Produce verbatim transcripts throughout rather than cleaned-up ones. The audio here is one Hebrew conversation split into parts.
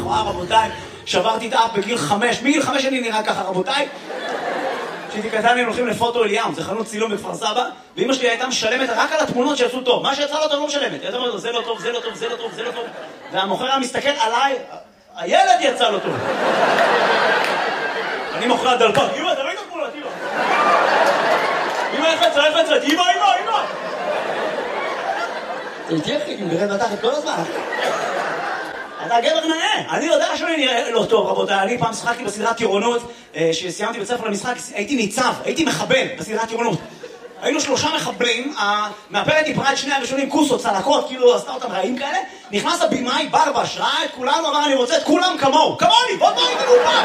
וואו רבותיי, שברתי את האף בגיל חמש, מגיל חמש אני נראה ככה רבותיי. כשהייתי קטן הם הולכים לפוטו אליאם, זה חנות צילום בכפר סבא, ואמא שלי הייתה משלמת רק על התמונות שיצאו טוב, מה שיצא לא טוב לא משלמת, הייתה אומרת, זה לא טוב, זה לא טוב, זה לא טוב, זה לא טוב, והמוכר היה מסתכל עליי, הילד יצא לו טוב. אני מוכר דלפק, אמא, תראי את התמונות, אמא. אמא, איך יצא, איך יצא, אמא, אמא, אמא. זה תהיה אחי, אם נרד בתחת כל הזמן. אתה גבר נאה, אני יודע שאני נראה לא טוב רבותיי, אני פעם שחקתי בסדרת טירונות, שסיימתי בית ספר למשחק, הייתי ניצב, הייתי מחבל בסדרת טירונות. היינו שלושה מחבלים, המאפרת דיברה את שני הראשונים כוסות, צלקות, כאילו עשתה אותם רעים כאלה, נכנס הבימאי ברבש, ראה את כולנו, אמר אני רוצה את כולם כמוהו, כמוני, בוא בוא איתנו פעם.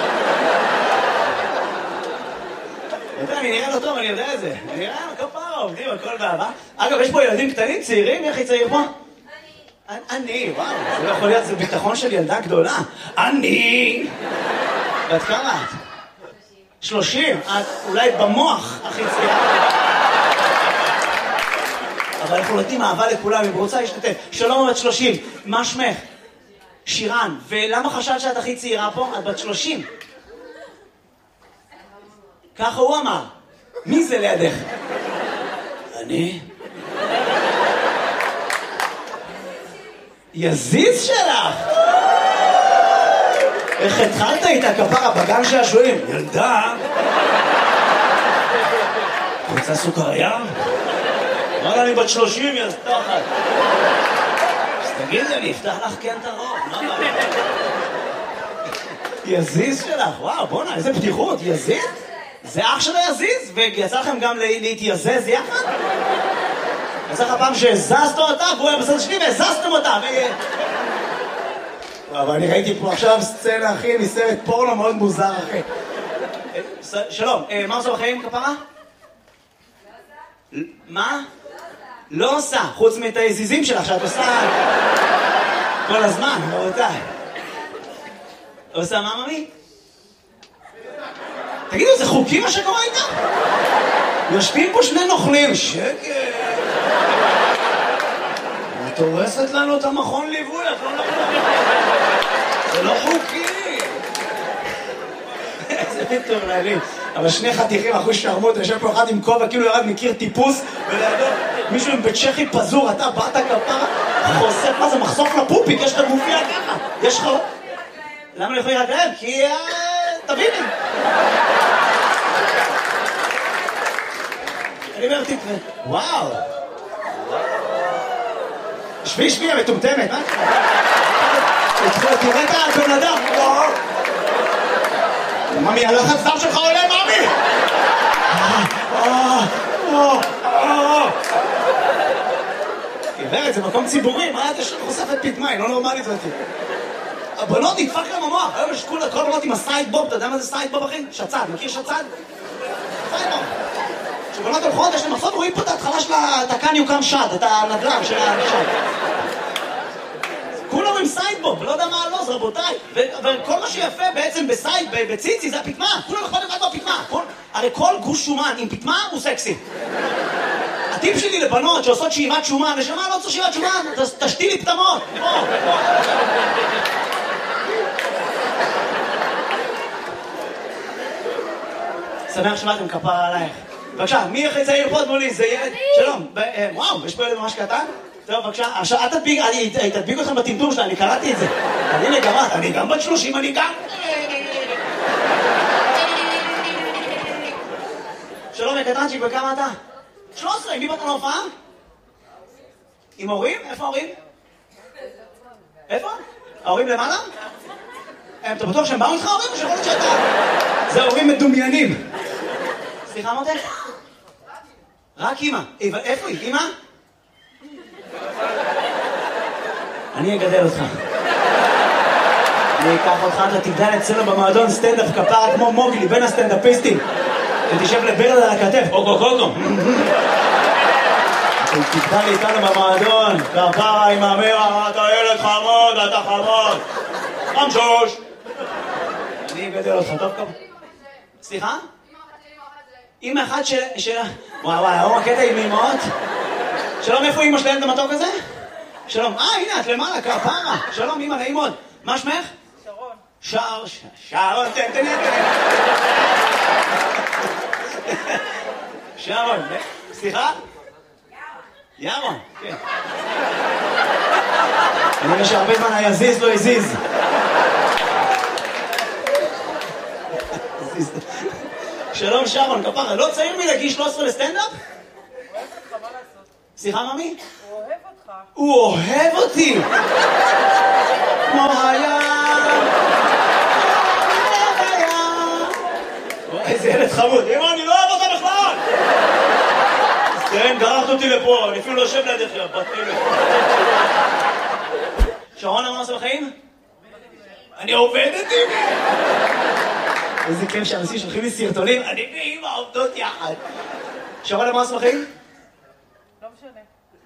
אני נראה לא טוב, אני יודע את זה, אני נראה כפרה, עובדים, הכל באהבה. אגב, יש פה ילדים קטנים, צעירים, איך היא צעיר פה? אני, וואו, זה לא יכול להיות, זה ביטחון של ילדה גדולה. אני! ואת כמה את? שלושים. את אולי במוח הכי צעירה. אבל אנחנו נותנים אהבה לכולם, אם רוצה להשתתף. שלום, בת שלושים, מה שמך? שירן. ולמה חשבת שאת הכי צעירה פה? את בת שלושים. ככה הוא אמר. מי זה לידך? אני? יזיז שלך! איך התחלת איתה כפרה בגן שעשועים? ילדה! רוצה סוכריה? אמרה אני בת שלושים, יא סתחת. אז תגידי, אני אפתח לך כן את הרוב, מה הבעיה? יזיז שלך, וואו, בוא'נה, איזה פתיחות, יזיז? זה אח שלו יזיז? ויצא לכם גם להתייזז יחד? יצא לך פעם שהזזת אותה, והוא היה בסדר שלי והזזתם אותה, ו... אבל אני ראיתי פה עכשיו סצנה, אחי, מסרט פורנו מאוד מוזר, אחי. שלום, מה עושה בחיים, כפרה? מה? לא עושה, חוץ מאת היזיזים שלך, שאת עושה כל הזמן, רבותיי. עושה מה, ממי? תגידו, זה חוקי מה שקורה איתה? יושבים פה שני נוכלים, שקט. את הורסת לנו את המכון ליווי, את לא נכונה. זה לא חוקי. איזה מטורללים. אבל שני חתיכים, אחוז שרמות, יושב פה אחד עם כובע, כאילו ירד מכיר טיפוס, ולידו מישהו עם בית צ'כי פזור, אתה באת כפרה, חושף, מה זה, מחשוף לפופיק, יש לך גופיה ככה. יש לך... למה לא יכולים להגרב? כי... תביני. אני אומר, תתראה. וואו. שבי, שבי, המטומטמת, מה? תראה את הבן אדם. ממי, הלחץ דם שלך עולה, ממי! גברת, זה מקום ציבורי, מה אתה חושפת פתמה, היא לא נורמלית אותי. הבנות נדפק להם המוח, היום יש כל הבנות עם הסיידבוב, אתה יודע מה זה סיידבוב אחי? שצד, מכיר שצד? סיידבוב. כשבנות הולכות, יש להם מחסות, רואים פה את ההתחלה של התקן יוקם שד, את הנדל"ן של השד. כולם עם סיידבוב, לא יודע מה הלוז, רבותיי. וכל מה שיפה בעצם בסייד, בציצי, זה הפתמה. כולם יכול לבד בפתמה. הרי כל גוש שומן עם פתמה הוא סקסי. הטיפ שלי לבנות שעושות שאיבת שומן, נשמה לא עושה שאיבת שומן, תשתי לי פתמות. שמח שבאתם כפרה עלייך. בבקשה, מי הכי צעיר פה מולי? זה ילד? שלום. וואו, יש פה ילד ממש קטן? טוב, בבקשה, עכשיו, אל תדביק, אני תדביק אתכם בטמטום שלה, אני קראתי את זה. הנה, גם את, אני גם בת שלושים, אני גם... שלום, יקטנצ'יק, וכמה אתה? שלוש עשרה, עם מי באת להופעה? עם הורים? איפה ההורים? איפה? ההורים למעלה? אתה בטוח שהם באו איתך ההורים או שיכול להיות שאתה? זה הורים מדומיינים. סליחה, מותק? רק אמא. איפה היא? אמא? אני אגדל אותך. אני אקח אותך, אתה תגדל אצלנו במועדון סטנדאפ כפרה כמו מוגלי, בין הסטנדאפיסטים. ותשב לברד על הכתף, אוקו קוקו. אתה תגדל איתנו במועדון, כפרה עם המרה, אתה ילד חמוד, אתה חמוד. חמשוש. אני אגדל אותך, טוב כפרה. סליחה? אמא אחת של... וואי וואי, היום הקטע עם אמאות. שלום, איפה אמא שלהם את המתוק הזה? שלום, אה, הנה, את למעלה, כפרה. שלום, אמא, נעים מאוד. מה שמך? שרון. שר, שרון, תן, תן, תן. שרון, סליחה? ירון. ירון, כן. אני רואה שהרבה זמן היה זיז, לא הזיז. שלום שרון, כפרה, לא צעיר מלגיל שלוש עשרה לסטנדאפ? הוא אוהב אותך, מה לעשות? סליחה, ממי? הוא אוהב אותך. הוא אוהב אותי! כמו היה... איזה ילד חמוד, אמא, אני לא אוהב אותה בכלל! כן, גררת אותי לפה, אני אפילו לא יושב לידך, בת אלף. שרון, מה עושה בחיים? אני עובדת עם... איזה כיף שאנשים שולחים לי סרטונים, אני ואמא עובדות יחד. שרון, מה עושה בחיים? לא משנה.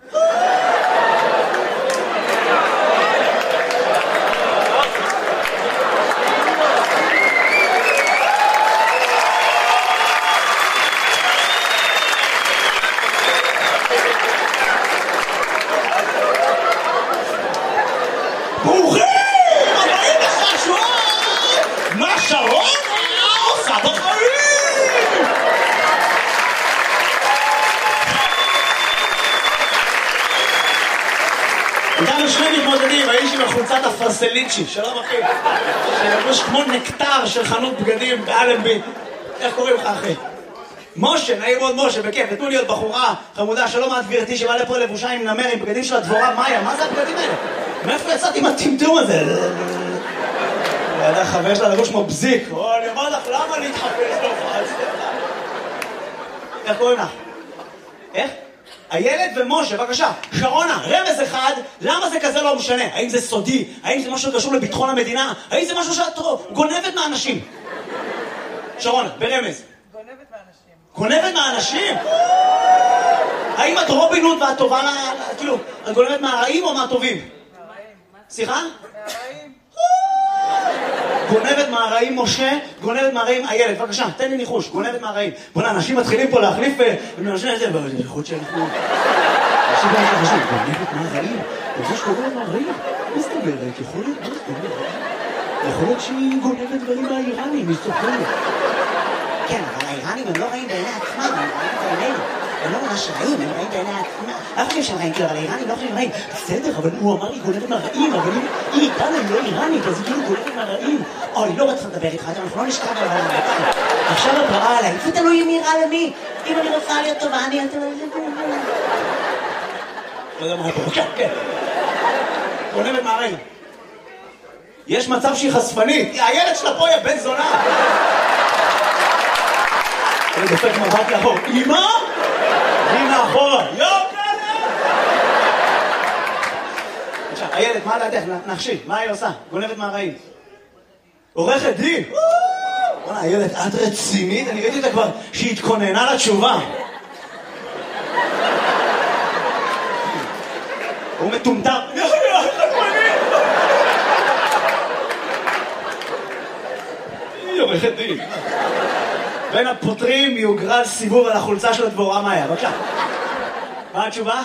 ברוכים! הבאים לחשוב! מה שרון עושה בחיים? איתנו שני מתמודדים, האיש עם החולצת הפרסליצ'י, שלום אחי, שלבוש כמו נקטר של חנות בגדים באלנבי. איך קוראים לך אחי? משה, נעים מאוד משה, בכיף, נתנו לי עוד בחורה חמודה, שלום את גברתי שבאה לפה לבושה עם נמר, עם בגדים של הדבורה מאיה, מה זה הבגדים האלה? מאיפה יצאתי עם הטמטום הזה? ידע חבר שלה לבוש כמו בזיק, או אני אומר לך, למה להתחפש להופעה? איך קוראים לך? איך? הילד ומשה, בבקשה, שרונה, רמז אחד, למה זה כזה לא משנה? האם זה סודי? האם זה משהו שקשור לביטחון המדינה? האם זה משהו שאת גונבת מהאנשים? שרונה, ברמז. גונבת מהאנשים. גונבת מהאנשים? האם את רובין הוד ואת טובה לה... כאילו, את גונבת מהרעים או מהטובים? מהרעים. סליחה? מהרעים. גונבת מהרעים משה, גונבת מהרעים הילד. בבקשה, תן לי ניחוש, גונבת מהרעים. בוא'נה, אנשים מתחילים פה להחליף ומאנשים את זה, אבל זה יכול שאנחנו... אנשים גם חשוב, גונבת מהרעים? יש גונבת מהרעים? מה זאת אומרת? יכול להיות? מה זאת אומרת? יכול להיות שהיא גונבת דברים מהאיראנים, היא צוחקת. כן, אבל האיראנים הם לא רעים בעיני עצמם, הם רעים בעינינו. הם לא ממש רעים, הם רעים בעיני עצמם. אף חושב שהם רעים, כאילו, אבל האיראנים לא חושבים רעים. בסדר, אבל הוא אמר לי גונבת מהרעים, אבל אם היא איתנו, היא לא איראנית, אז היא כאילו גונבת מהרעים. אוי, לא רוצה לדבר איתך, אנחנו לא נשכב על העולם. עכשיו את רעה עליי, זה תלוי אם נראה למי. אם אני רוצה להיות טובה, אני... לא יודע מה פה, כן, כן. גונבת מהרעים. יש מצב שהיא חשפנית. הילד שלה פה היא בן זונה. אני דופק מבט לאחור. אמא? היא מאחורה. יוקלה! עכשיו, הילד, מה לידך? נחשי, מה היא עושה? גונבת מהרעים. עורכת דין. בוא'נה, הילד, את רצינית? אני ראיתי אותה כבר שהיא התכוננה לתשובה. הוא מטומטם. היא עורכת דין. בין הפותרים יוגרל סיבוב על החולצה של הדבורה מאיה. בבקשה. מה התשובה?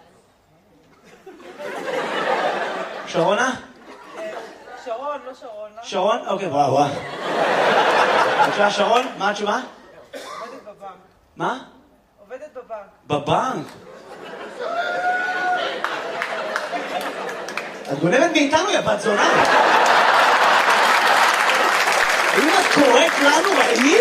שרונה? שרון, לא שרון. שרון? אוקיי, וואו, וואו. בבקשה, שרון, מה התשובה? עובדת בבנק. מה? עובדת בבנק. בבנק? את גונבת מאיתנו, יא בת זונה. האם את קוראת לנו רעים?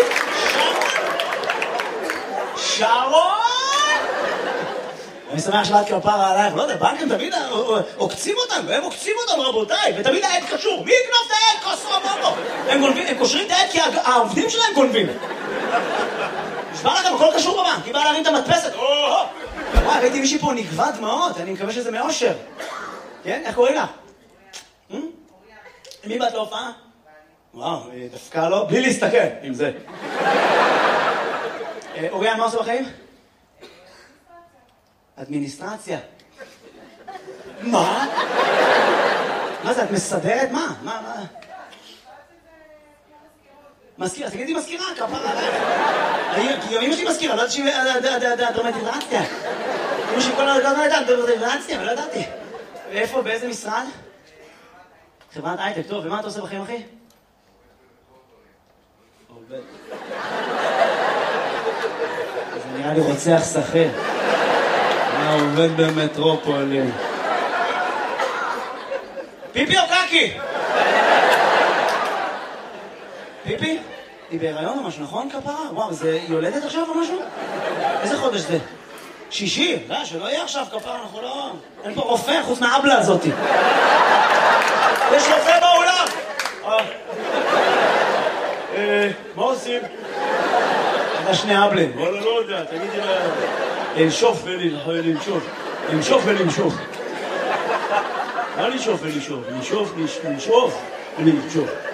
שרון! אני שמח שבאת כפרה עלייך, לא יודע, בנקים תמיד עוקצים אותנו, הם עוקצים אותנו רבותיי, ותמיד העד קשור. מי יקנוב את העד? כוסו רבובו. הם גונבים, הם קושרים את העד כי העובדים שלהם גונבים. נשמע לכם, הכל קשור בבנק, היא באה להרים את המדפסת. וואי, ראיתי מישהי פה נגבה דמעות, אני מקווה שזה מאושר. כן? איך קוראים לה? מי באת להופעה? וואו, דווקא לא, בלי להסתכל עם זה. אוריאן, מה עושה בחיים? אדמיניסטרציה. מה? מה זה, את מסדרת? מה? מה, מה? מזכירה, תגידי מזכירה, כפרה עליך. כי גם אמא שלי מזכירה, לא יודעת שהיא דרמטיזציה. אמא שלי כל הזמן הייתה דרמטיזציה, אבל לא ידעתי. ואיפה, באיזה משרד? חברת הייטק, טוב, ומה אתה עושה בחיים, אחי? עובד. זה נראה לי רוצח שכיר. מה עובד במטרופולין? פיפי או קקי? פיפי? היא בהיריון או משהו, נכון כפרה? וואו, זה יולדת עכשיו או משהו? איזה חודש זה? שישי? לא, שלא יהיה עכשיו כפרה, אנחנו לא... אין פה רופא חוץ מהאבלה הזאתי. יש רופא באולם! אה, מה עושים? אתה שני אבלים. וואלה, לא יודע, תגידי לה... לנשוף ולנשוף. לנשוף ולנשוף. מה לנשוף ולנשוף? לנשוף, לנשוף ולנשוף.